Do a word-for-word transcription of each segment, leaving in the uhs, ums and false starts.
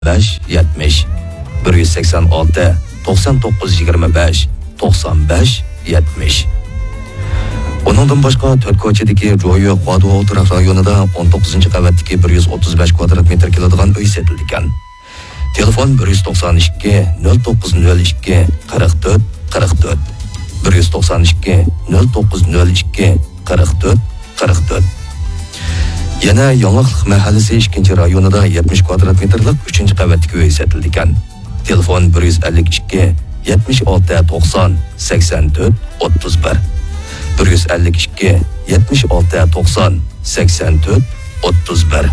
besh yetmish bir yuz sakson olti to'qson to'qqiz yigirma besh to'qson besh yetmish. Onundan boshqa to'rt ko'chadagi Jo'yo Qo'do o'tiraq rayonida o'n to'qqizinchi qavatdagi bir yuz o'ttiz besh kvadrat metr keladigan uy sotilgan. Telefon bir yuz to'qson ikki nol to'qqiz nol ikki qirq to'rt qirq to'rt bir yuz to'qson ikki nol to'qqiz nol ikki qirq to'rt qirq to'rt. Yana Yong'oqliq mahallasi ikkinchi rayonida yetmish kvadrat metrlik uchinchi qavatdagi uy sotilgan. Telefon bir yuz ellik ikki yetmish olti to'qson sakson to'rt o'ttiz bir bir yuz ellik ikki yetmish olti to'qson sakson to'rt o'ttiz bir.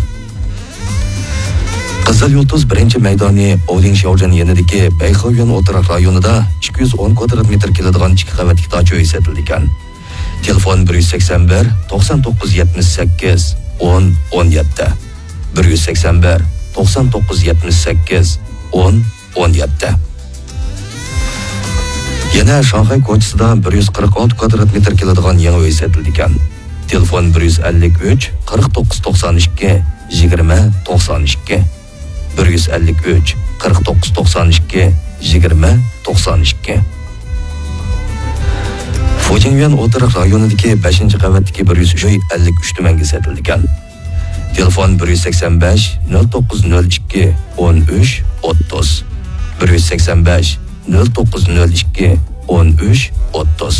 Qizil Yulduz birinchi maydoni Ovling Shovjan yanidagi Bayxoyon o'tiraq rayonida ikki yuz o'n kvadrat metr keladigan ikki qavatli dacha uy sotilgan. Telefon bir yuz sakson bir to'qson to'qqiz yetmish sakkiz o'n o'n yetti bir yuz sakson bir to'qson to'qqiz yetmish sakkiz o'n o'n yetti. Yana Shanxay ko'chasida bir yuz qirq olti kvadrat metr keladigan yangi uy sotilgan. Telefon bir yuz ellik uch qirq to'qqiz to'qson ikki yigirma to'qson ikki bir yuz ellik uch qirq to'qqiz to'qson ikki yigirma to'qson ikki. Fojingyan o'tiraq rayonidagi beshinchi qavatdagi bir yuz uy ellik uch tumanga sotilgan. Telefon bir yuz sakson besh nol to'qqiz nol ikki o'n uch o'ttiz bir yuz sakson besh nol to'qqiz nol ikki o'n uch o'ttiz.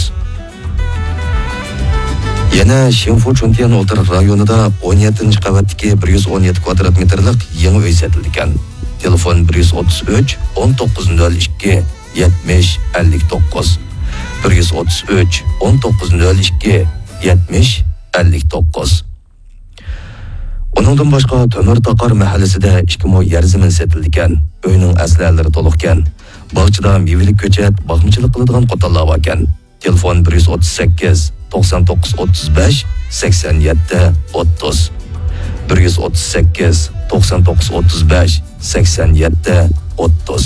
Yana Shinfu Chuntian o'tiraq rayonida o'n yettinchi qavatdagi bir yuz o'n yetti kvadrat metrlik yangi uy sotilgan. Telefon bir yuz o'ttiz uch o'n to'qqiz nol ikki yetmish ellik to'qqiz bir yuz o'ttiz uch o'n to'qqiz nol ikki yetmish ellik to'qqiz. Onundan boshqa Temir Taqar mahallasida ikki mo yer zamin sotilgan. Uyning aslalari to'liqgan. Bog'chada mevilik ko'chat, bag'michilik qiladigan qo'tallar ekan. Telefon bir yuz o'ttiz sakkiz to'qson to'qqiz o'ttiz besh sakson yetti o'ttiz bir yuz o'ttiz sakkiz to'qson to'qqiz o'ttiz besh sakson yetti o'ttiz.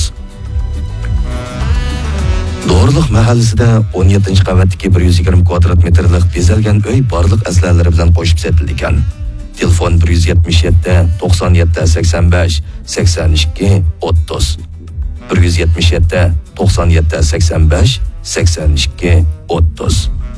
Doğruluq mahallasida o'n yettinchi qavatdagi bir yuz yigirma kvadrat metrlik bezalgan uy barliq aslalari bilan qo'shib sotilgan. Telefon bir yuz yetmish yetti to'qson yetti sakson besh sakson ikki o'ttiz bir yuz yetmish yetti to'qson yetti sakson besh sakson ikki o'ttiz.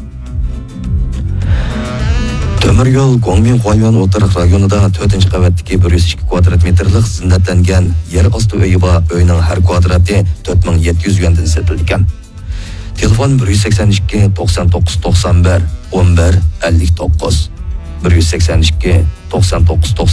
Temir yo'l Gongmin Huayuan o'tiraq rayonida to'rtinchi qavatdagi bir yuz ikki kvadrat metrlik zinnatlangan yer osti uyi bor. Uyning har kvadrati to'rt ming yetti yuz yuandan sotilgan. Telefon bir yuz sakson ikki to'qson to'qqiz to'qson bir o'n bir ellik to'qqiz bir yuz sakson ikki to'qson to'qqiz